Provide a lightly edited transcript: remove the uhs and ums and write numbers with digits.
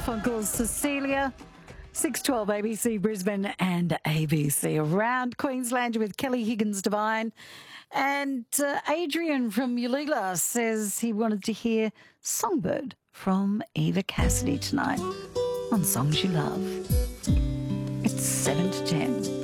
Garfunkel's Cecilia. 612 ABC Brisbane and ABC around Queensland with Kelly Higgins Devine. And Adrian from Ulila says he wanted to hear Songbird from Eva Cassidy tonight on Songs You Love. It's 7 to 10.